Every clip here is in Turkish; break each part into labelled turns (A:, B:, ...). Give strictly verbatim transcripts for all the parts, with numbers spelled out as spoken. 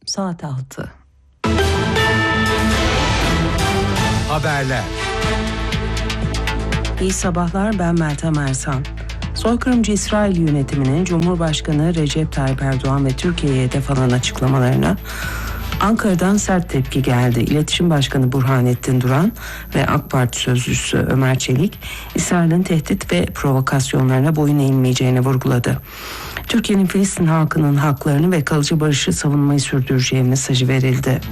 A: saat altı.
B: Haberler.
A: İyi sabahlar, ben Meltem Ersan. Soykırımcı İsrail yönetiminin Cumhurbaşkanı Recep Tayyip Erdoğan ve Türkiye'ye hedef alan açıklamalarına Ankara'dan sert tepki geldi. İletişim Başkanı Burhanettin Duran ve AK Parti Sözcüsü Ömer Çelik, İsrail'in tehdit ve provokasyonlarına boyun eğilmeyeceğini vurguladı. Türkiye'nin Filistin halkının haklarını ve kalıcı barışı savunmayı sürdüreceği mesajı verildi.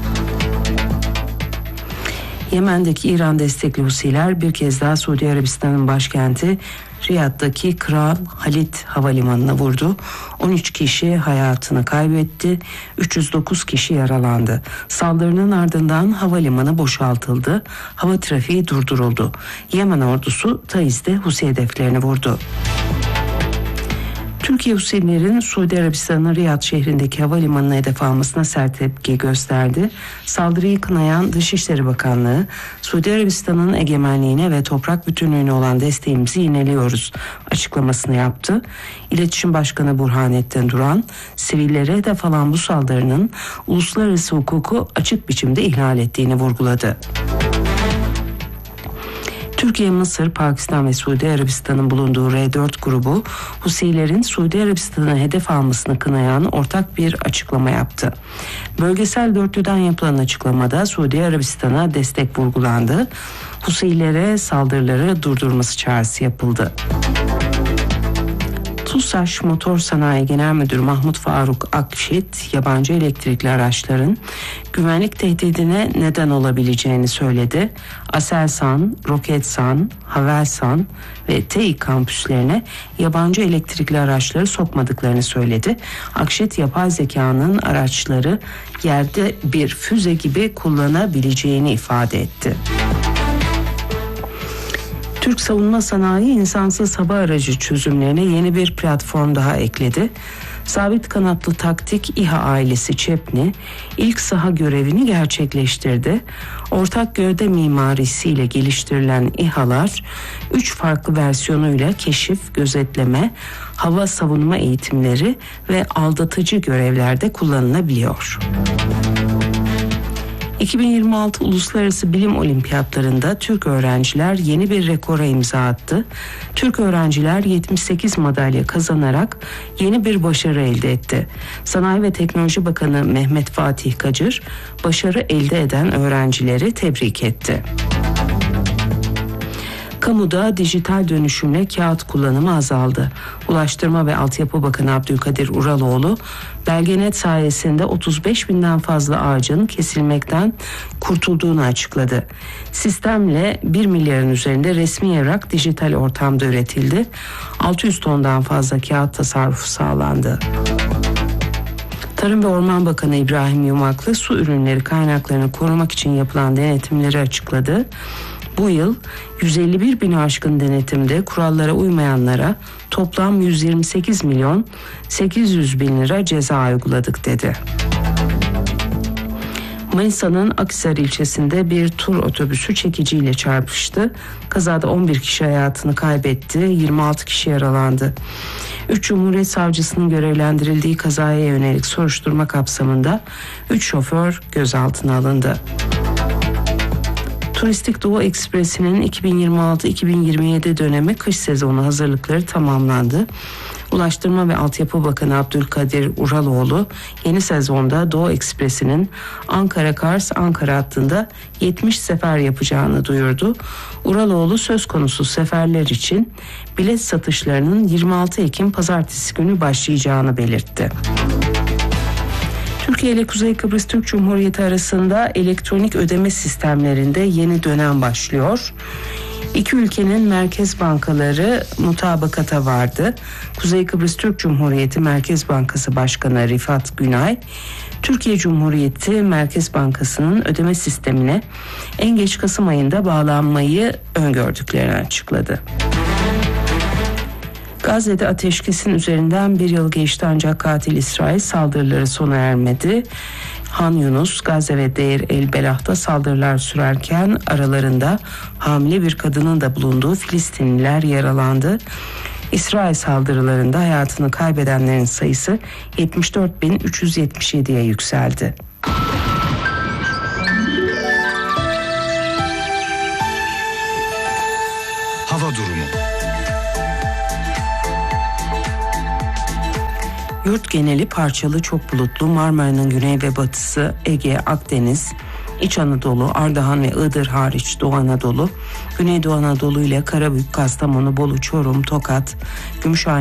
A: Yemen'deki İran destekli Husiler bir kez daha Suudi Arabistan'ın başkenti Riyad'daki Kral Halid Havalimanı'na vurdu. on üç kişi hayatını kaybetti, üç yüz dokuz kişi yaralandı. Saldırının ardından havalimanı boşaltıldı, hava trafiği durduruldu. Yemen ordusu Taiz'de Husi hedeflerini vurdu. Türkiye Husilerin Suudi Arabistan'ın Riyad şehrindeki havalimanına hedef almasına sert tepki gösterdi. Saldırıyı kınayan Dışişleri Bakanlığı, Suudi Arabistan'ın egemenliğine ve toprak bütünlüğüne olan desteğimizi yineliyoruz açıklamasını yaptı. İletişim Başkanı Burhanettin Duran, sivillere hedef alan bu saldırının uluslararası hukuku açık biçimde ihlal ettiğini vurguladı. Türkiye, Mısır, Pakistan ve Suudi Arabistan'ın bulunduğu R dört grubu Husilerin Suudi Arabistan'a hedef almasını kınayan ortak bir açıklama yaptı. Bölgesel dörtlüden yapılan açıklamada Suudi Arabistan'a destek vurgulandı. Husilere saldırıları durdurması çağrısı yapıldı. TUSAŞ Motor Sanayi Genel Müdürü Mahmut Faruk Akşit, yabancı elektrikli araçların güvenlik tehdidine neden olabileceğini söyledi. Aselsan, Roketsan, Havelsan ve T İ kampüslerine yabancı elektrikli araçları sokmadıklarını söyledi. Akşit, yapay zekanın araçları yerde bir füze gibi kullanabileceğini ifade etti. Türk savunma sanayi insansız hava aracı çözümlerine yeni bir platform daha ekledi. Sabit kanatlı taktik İHA ailesi Çepni ilk saha görevini gerçekleştirdi. Ortak gövde mimarisiyle geliştirilen İHA'lar üç farklı versiyonuyla keşif, gözetleme, hava savunma eğitimleri ve aldatıcı görevlerde kullanılabiliyor. iki bin yirmi altı Uluslararası Bilim Olimpiyatlarında Türk öğrenciler yeni bir rekora imza attı. Türk öğrenciler yetmiş sekiz madalya kazanarak yeni bir başarı elde etti. Sanayi ve Teknoloji Bakanı Mehmet Fatih Kacır, başarı elde eden öğrencileri tebrik etti. Kamuda dijital dönüşümle kağıt kullanımı azaldı. Ulaştırma ve Altyapı Bakanı Abdülkadir Uraloğlu, Belgenet sayesinde otuz beş binden fazla ağacın kesilmekten kurtulduğunu açıkladı. Sistemle bir milyarın üzerinde resmi evrak dijital ortamda üretildi. altı yüz tondan fazla kağıt tasarrufu sağlandı. Tarım ve Orman Bakanı İbrahim Yumaklı, su ürünleri kaynaklarını korumak için yapılan denetimleri açıkladı. Bu yıl yüz elli bir bin aşkın denetimde kurallara uymayanlara toplam yüz yirmi sekiz milyon sekiz yüz bin lira ceza uyguladık dedi. Manisa'nın Akhisar ilçesinde bir tur otobüsü çekiciyle çarpıştı. Kazada on bir kişi hayatını kaybetti, yirmi altı kişi yaralandı. üç Cumhuriyet Savcısının görevlendirildiği kazaya yönelik soruşturma kapsamında üç şoför gözaltına alındı. Turistik Doğu Ekspresi'nin iki bin yirmi altı iki bin yirmi yedi dönemi kış sezonu hazırlıkları tamamlandı. Ulaştırma ve Altyapı Bakanı Abdülkadir Uraloğlu, yeni sezonda Doğu Ekspresi'nin Ankara-Kars Ankara hattında yetmiş sefer yapacağını duyurdu. Uraloğlu söz konusu seferler için bilet satışlarının yirmi altı Ekim Pazartesi günü başlayacağını belirtti. Türkiye ile Kuzey Kıbrıs Türk Cumhuriyeti arasında elektronik ödeme sistemlerinde yeni dönem başlıyor. İki ülkenin merkez bankaları mutabakata vardı. Kuzey Kıbrıs Türk Cumhuriyeti Merkez Bankası Başkanı Rifat Günay, Türkiye Cumhuriyeti Merkez Bankası'nın ödeme sistemine en geç Kasım ayında bağlanmayı öngördüklerini açıkladı. Gazze'de ateşkesin üzerinden bir yıl geçti ancak katil İsrail saldırıları sona ermedi. Han Yunus, Gazze ve Deir el Belah'ta saldırılar sürerken aralarında hamile bir kadının da bulunduğu Filistinliler yaralandı. İsrail saldırılarında hayatını kaybedenlerin sayısı yetmiş dört bin üç yüz yetmiş yediye yükseldi.
B: durumu.
A: Yurt geneli parçalı çok bulutlu. Marmara'nın güney ve batısı, Ege, Akdeniz, İç Anadolu, Ardahan ve Iğdır hariç Doğu Anadolu, Güneydoğu Anadolu ile Karabük, Kastamonu, Bolu, Çorum, Tokat, Gümüşhane,